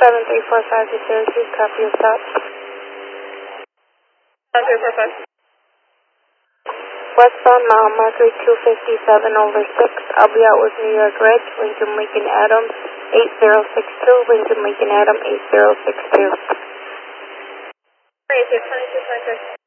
7345 to Syracuse, copy your stop. 7345. Westbound mile marker 257 over 6. I'll be out with New York Ridge, Lincoln Adam 8062, Lincoln Adam 8062. 2226.